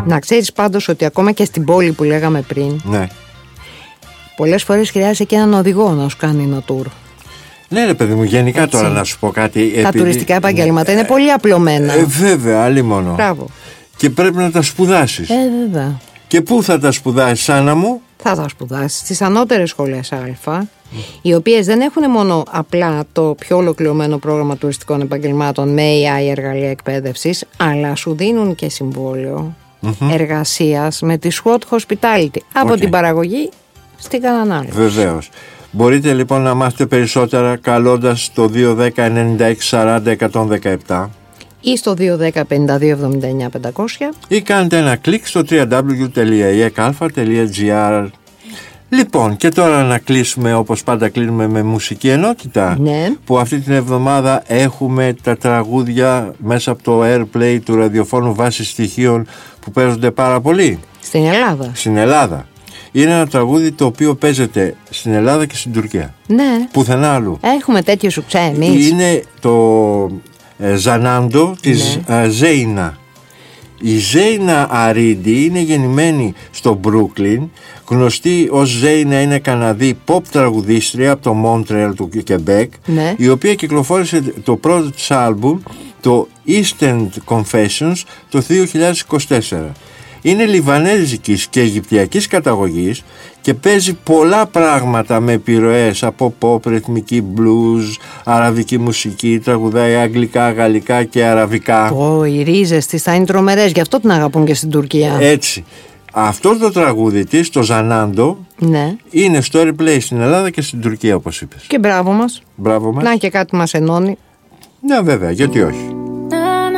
Να ξέρεις πάντως ότι ακόμα και στην πόλη που λέγαμε πριν, Ναι. πολλές φορές χρειάζεται και έναν οδηγό να σου κάνει ένα tour. Ναι, ρε παιδί μου, γενικά έτσι. Τώρα να σου πω κάτι. Τα τουριστικά επαγγέλματα είναι πολύ απλωμένα. Βέβαια, άλλη μόνο. Μπράβο. Και πρέπει να τα σπουδάσεις. Βέβαια. Και πού θα τα σπουδάσεις, Άννα μου? Θα τα σπουδάσεις στις ανώτερες σχολές Α, οι οποίες δεν έχουν μόνο απλά το πιο ολοκληρωμένο πρόγραμμα τουριστικών επαγγελμάτων με AI εργαλεία εκπαίδευσης, αλλά σου δίνουν και συμβόλαιο εργασίας με τη SWOT Hospitality από την παραγωγή στην κατανάλωση. Βεβαίως. Μπορείτε λοιπόν να μάθετε περισσότερα καλώντας το 210 96 40 117 ή στο 210 52 79 500 ή κάντε ένα κλικ στο www.ekalfa.gr. Λοιπόν, και τώρα να κλείσουμε όπως πάντα κλείνουμε με μουσική ενότητα. Ναι. Που αυτή την εβδομάδα έχουμε τα τραγούδια μέσα από το Airplay του ραδιοφώνου βάσει στοιχείων που παίζονται πάρα πολύ. Στην Ελλάδα. Στην Ελλάδα. Είναι ένα τραγούδι το οποίο παίζεται στην Ελλάδα και στην Τουρκία. Ναι. Πουθενά αλλού. Έχουμε τέτοιο σουξέ εμείς. Είναι το Ζανάντο της Ζέινα. Η Ζέινα Αρίντι είναι γεννημένη στο Μπρούκλιν. Γνωστή ως Ζέινα, είναι Καναδή pop τραγουδίστρια από το Μόντρεαλ του Κεμπέκ, ναι. Η οποία κυκλοφόρησε το πρώτο της άλμπουμ, το Eastern Confessions, το 2024. Είναι λιβανέζικης και αιγυπτιακής καταγωγής και παίζει πολλά πράγματα με επιρροές από pop, ρυθμική blues, αραβική μουσική, τραγουδάει αγγλικά, γαλλικά και αραβικά. Οι ρίζες της θα είναι τρομερές, γι' αυτό την αγαπούν και στην Τουρκία. Έτσι. Αυτό το τραγούδι της, το Ζανάντο, ναι, είναι στο Airplay στην Ελλάδα και στην Τουρκία, όπως είπες. Και μπράβο μας. Μπράβο μας. Να και κάτι μας ενώνει. Ναι, βέβαια, γιατί όχι.